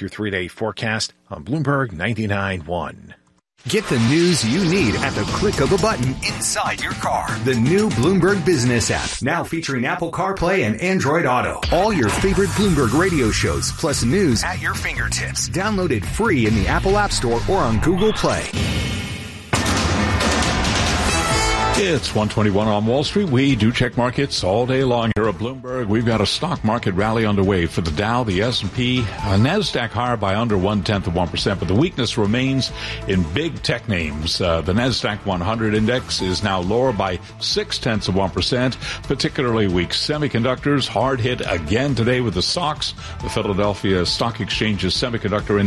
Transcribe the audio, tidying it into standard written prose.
your 3-day forecast on Bloomberg 99.1. Get the news you need at the click of a button inside your car. The new Bloomberg Business app, now featuring Apple CarPlay and Android Auto. All your favorite Bloomberg radio shows, plus news at your fingertips. Download it free in the Apple App Store or on Google Play. It's 1:21 on Wall Street. We do check markets all day long here at Bloomberg. We've got a stock market rally underway for the Dow, the S&P, NASDAQ higher by under 0.1%, but the weakness remains in big tech names. The NASDAQ 100 index is now lower by 0.6%, particularly weak semiconductors. Hard hit again today with the SOX, the Philadelphia Stock Exchange's semiconductor index.